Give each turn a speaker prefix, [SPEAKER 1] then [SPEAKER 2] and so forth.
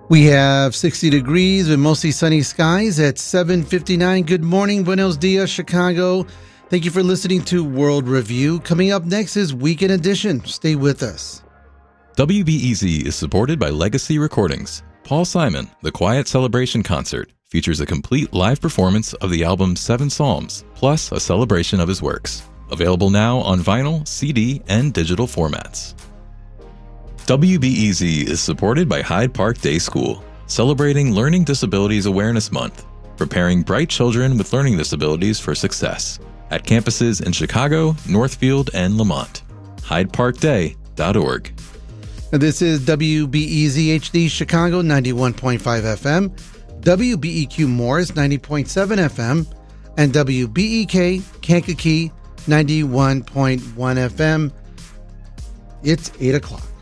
[SPEAKER 1] We have 60 degrees with mostly sunny skies at 7:59. Good morning, buenos dias, Chicago. Thank you for listening to World Review. Coming up next is Weekend Edition. Stay with us.
[SPEAKER 2] WBEZ is supported by Legacy Recordings. Paul Simon, The Quiet Celebration Concert, features a complete live performance of the album 7 Psalms, plus a celebration of his works. Available now on vinyl, CD, and digital formats. WBEZ is supported by Hyde Park Day School, celebrating Learning Disabilities Awareness Month, preparing bright children with learning disabilities for success, at campuses in Chicago, Northfield, and Lamont. HydeParkDay.org.
[SPEAKER 1] This is WBEZ HD Chicago 91.5 FM, WBEQ Morris 90.7 FM, and WBEK Kankakee 91.1 FM. It's 8 o'clock.